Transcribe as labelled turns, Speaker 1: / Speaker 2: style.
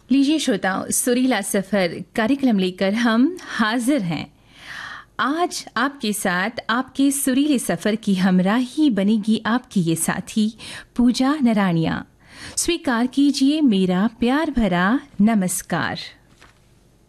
Speaker 1: लीजिए श्रोताओं, सुरीला सफर कार्यक्रम लेकर हम हाजिर हैं। आज आपके साथ आपके सुरीले सफर की हमराही बनेगी आपकी ये साथी पूजा नराणिया। स्वीकार कीजिए मेरा प्यार भरा नमस्कार।